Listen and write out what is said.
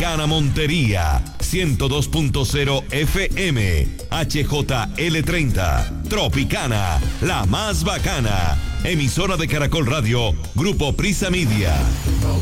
Tropicana Montería, 102.0 FM, HJL30. Tropicana, la más bacana. Emisora de Caracol Radio, Grupo Prisa Media.